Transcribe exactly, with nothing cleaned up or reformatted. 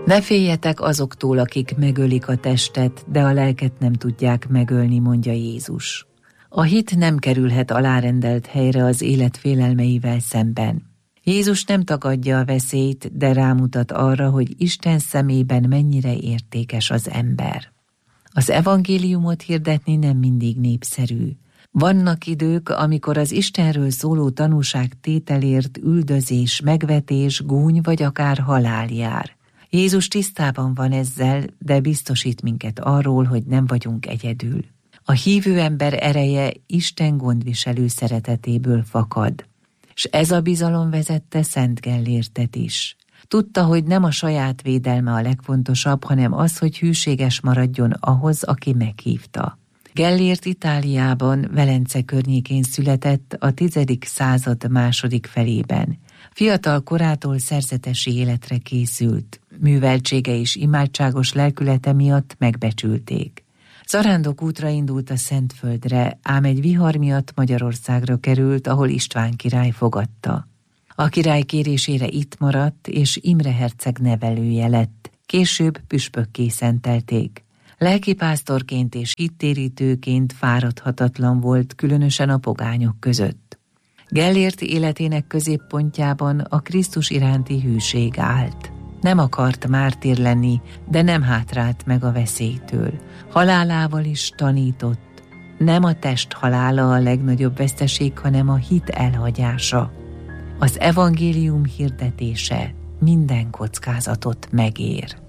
Ne féljetek azoktól, akik megölik a testet, de a lelket nem tudják megölni, mondja Jézus. A hit nem kerülhet alárendelt helyre az élet félelmeivel szemben. Jézus nem tagadja a veszélyt, de rámutat arra, hogy Isten szemében mennyire értékes az ember. Az evangéliumot hirdetni nem mindig népszerű. Vannak idők, amikor az Istenről szóló tanúság tételért üldözés, megvetés, gúny vagy akár halál jár. Jézus tisztában van ezzel, de biztosít minket arról, hogy nem vagyunk egyedül. A hívő ember ereje Isten gondviselő szeretetéből fakad. S ez a bizalom vezette Szent Gellértet is. Tudta, hogy nem a saját védelme a legfontosabb, hanem az, hogy hűséges maradjon ahhoz, aki meghívta. Gellért Itáliában, Velence környékén született a tizedik század második felében. Fiatal korától szerzetesi életre készült, műveltsége és imádságos lelkülete miatt megbecsülték. Zarándok útra indult a Szentföldre, ám egy vihar miatt Magyarországra került, ahol István király fogadta. A király kérésére itt maradt, és Imre herceg nevelője lett, később püspökké szentelték. Lelkipásztorként és hittérítőként fáradhatatlan volt, különösen a pogányok között. Gellért életének középpontjában a Krisztus iránti hűség állt. Nem akart mártír lenni, de nem hátrált meg a veszélytől. Halálával is tanított. Nem a test halála a legnagyobb veszteség, hanem a hit elhagyása. Az evangélium hirdetése minden kockázatot megér.